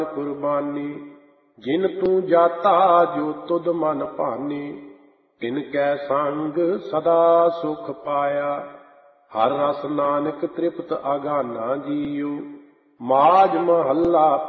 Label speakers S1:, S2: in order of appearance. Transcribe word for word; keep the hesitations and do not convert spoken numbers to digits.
S1: ਕੁਰਬਾਨੀ। ਜਿਨ ਤੂੰ ਜਾਤਾ ਜੋ ਤੁਧ ਮਨ ਭਾਨੀ, ਤਿਨ ਕੈ ਸੰਗ ਸਦਾ ਸੁਖ ਪਾਇਆ। ਹਰ ਰਸ ਨਾਨਕ ਤ੍ਰਿਪਤ ਅਗਾਨਾ ਜੀਉ, ਮਾਝ ਮਹੱਲਾ